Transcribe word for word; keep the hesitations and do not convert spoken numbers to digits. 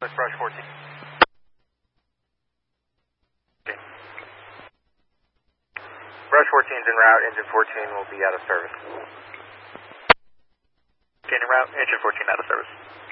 West Brush fourteen. Okay. Brush fourteen's en route, engine fourteen will be out of service. Okay, en route, engine fourteen out of service.